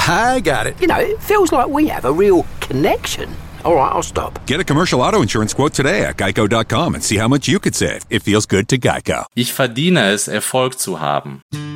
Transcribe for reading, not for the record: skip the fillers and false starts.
I got it. You know, it feels like we have a real connection. All right, I'll stop. Get a commercial auto insurance quote today at geico.com and see how much you could save. It feels good to Geico. Ich verdiene es, Erfolg zu haben.